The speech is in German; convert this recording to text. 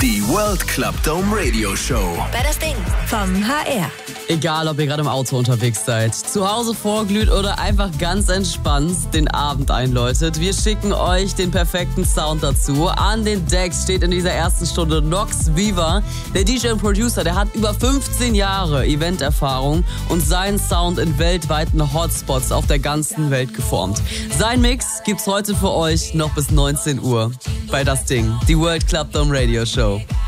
Die World Club Dome Radio Show. Bei das Ding vom HR. Egal, ob ihr gerade im Auto unterwegs seid, zu Hause vorglüht oder einfach ganz entspannt den Abend einläutet, wir schicken euch den perfekten Sound dazu. An den Decks steht in dieser ersten Stunde Nox Viva. Der DJ und Producer, der hat über 15 Jahre Eventerfahrung und seinen Sound in weltweiten Hotspots auf der ganzen Welt geformt. Sein Mix gibt's heute für euch noch bis 19 Uhr bei das Ding, die World Club Dome Radio Show.